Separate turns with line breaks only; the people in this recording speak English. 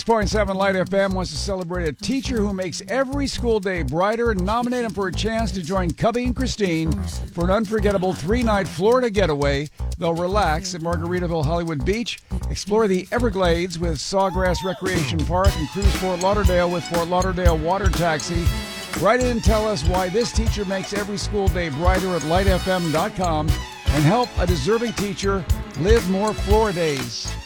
6.7 Light FM wants to celebrate a teacher who makes every school day brighter and nominate him for a chance to join Cubby and Christine for an unforgettable 3-night Florida getaway. They'll relax at Margaritaville Hollywood Beach, explore the Everglades with Sawgrass Recreation Park, and cruise Fort Lauderdale with Fort Lauderdale Water Taxi. Write in and tell us why this teacher makes every school day brighter at lightfm.com and help a deserving teacher live more Floridays.